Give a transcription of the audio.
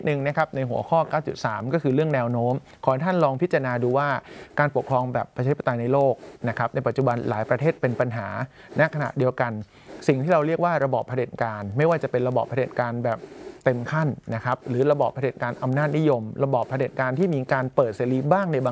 นึงนะครับในหัวข้อ 9.3 ก็คือเรื่องแนวโน้มขอให้ท่านลองพิจารณาดูว่าการปกครองแบบประชาธิปไตยในโลกนะครับในปัจจุบันหลายประเทศเป็นปัญหาในขณะเดียวกันสิ่งที่เราเรียกว่าระบอบเผด็จการไม่ว่าจะเป็นระบอบเผด็จการแบบเต็มขั้นนะครับหรือระบอบเผด็จการอำนาจนิยมระบอบเผด็จการที่มีการเปิดเสรีบ้างในบาง